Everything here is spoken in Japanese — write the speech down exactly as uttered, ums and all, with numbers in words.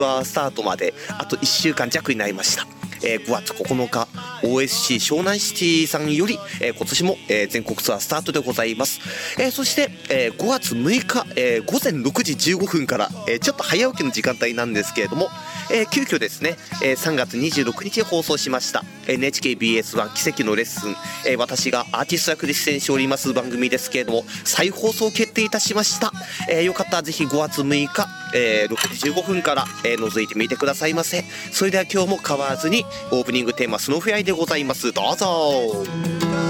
はスタートまであといっしゅうかんじゃくになりました。えー、ごがつここのか オーエスシー 湘南シティさんより、えー、今年も、えー、全国ツアースタートでございます。えー、そして、えー、ごがつむいか、えー、ごぜんろくじじゅうごふんから、えー、ちょっと早起きの時間帯なんですけれども、えー、急遽ですね、えー、さんがつにじゅうろくにち放送しました エヌエイチケービーエスワン 奇跡のレッスン、えー、私がアーティスト役で出演しております番組ですけれども再放送決定いたしました。えー、よかったらぜひごがつむいか、えー、ろくじじゅうごふんから、えー、覗いてみてくださいませ。それでは今日も変わらずにオープニングテーマスノーフェアイでございます。どうぞ。